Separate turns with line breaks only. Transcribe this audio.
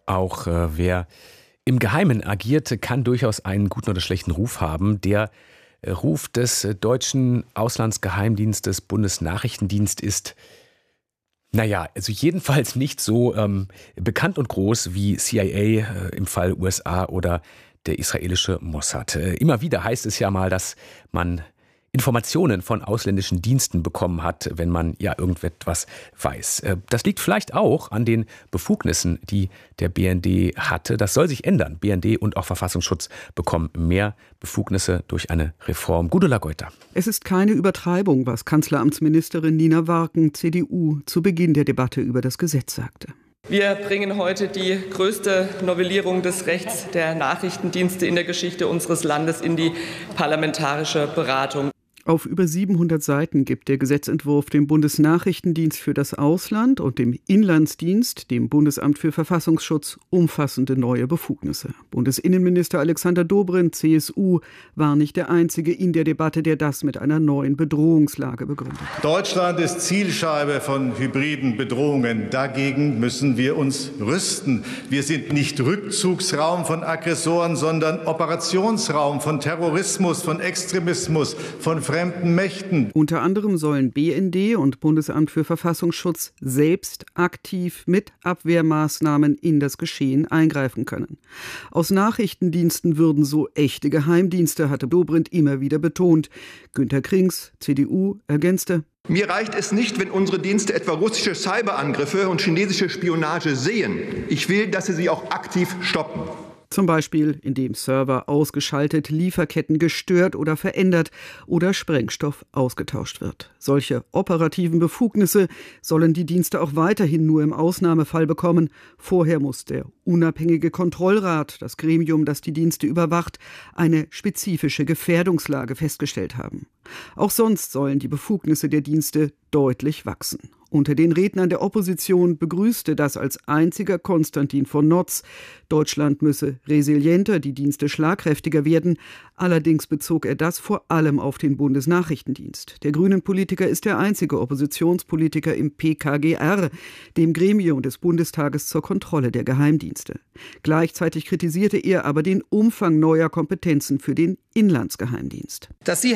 Auch wer im Geheimen agiert, kann durchaus einen guten oder schlechten Ruf haben. Der Ruf des deutschen Auslandsgeheimdienstes Bundesnachrichtendienst ist, also jedenfalls nicht so bekannt und groß wie CIA im Fall USA oder der israelische Mossad. Immer wieder heißt es ja mal, dass man Informationen von ausländischen Diensten bekommen hat, wenn man ja irgendetwas weiß. Das liegt vielleicht auch an den Befugnissen, die der BND hatte. Das soll sich ändern. BND und auch Verfassungsschutz bekommen mehr Befugnisse durch eine Reform. Gudula Goiter.
Es ist keine Übertreibung, was Kanzleramtsministerin Nina Warken, CDU, zu Beginn der Debatte über das Gesetz sagte.
Wir bringen heute die größte Novellierung des Rechts der Nachrichtendienste in der Geschichte unseres Landes in die parlamentarische Beratung.
Auf über 700 Seiten gibt der Gesetzentwurf dem Bundesnachrichtendienst für das Ausland und dem Inlandsdienst, dem Bundesamt für Verfassungsschutz, umfassende neue Befugnisse. Bundesinnenminister Alexander Dobrindt, CSU, war nicht der Einzige in der Debatte, der das mit einer neuen Bedrohungslage begründet.
Deutschland ist Zielscheibe von hybriden Bedrohungen. Dagegen müssen wir uns rüsten. Wir sind nicht Rückzugsraum von Aggressoren, sondern Operationsraum von Terrorismus, von Extremismus, von fremden Mächten.
Unter anderem sollen BND und Bundesamt für Verfassungsschutz selbst aktiv mit Abwehrmaßnahmen in das Geschehen eingreifen können. Aus Nachrichtendiensten würden so echte Geheimdienste, hatte Dobrindt immer wieder betont. Günter Krings, CDU, ergänzte:
Mir reicht es nicht, wenn unsere Dienste etwa russische Cyberangriffe und chinesische Spionage sehen. Ich will, dass sie auch aktiv stoppen.
Zum Beispiel, indem Server ausgeschaltet, Lieferketten gestört oder verändert oder Sprengstoff ausgetauscht wird. Solche operativen Befugnisse sollen die Dienste auch weiterhin nur im Ausnahmefall bekommen. Vorher muss der unabhängige Kontrollrat, das Gremium, das die Dienste überwacht, eine spezifische Gefährdungslage festgestellt haben. Auch sonst sollen die Befugnisse der Dienste deutlich wachsen. Unter den Rednern der Opposition begrüßte das als einziger Konstantin von Notz. Deutschland müsse resilienter, die Dienste schlagkräftiger werden. Allerdings bezog er das vor allem auf den Bundesnachrichtendienst. Der Grünen-Politiker ist der einzige Oppositionspolitiker im PKGR, dem Gremium des Bundestages zur Kontrolle der Geheimdienste. Gleichzeitig kritisierte er aber den Umfang neuer Kompetenzen für den Inlandsgeheimdienst.
Dass Sie